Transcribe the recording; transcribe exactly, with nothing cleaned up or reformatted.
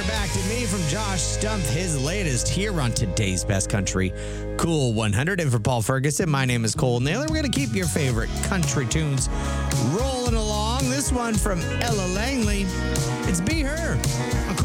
her back to me from Josh Stumpf, his latest here on today's Best Country Cool one hundred. And for Paul Ferguson, my name is Cole Naylor. We're going to keep your favorite country tunes rolling along. This one from Ella Langley. It's Be Her.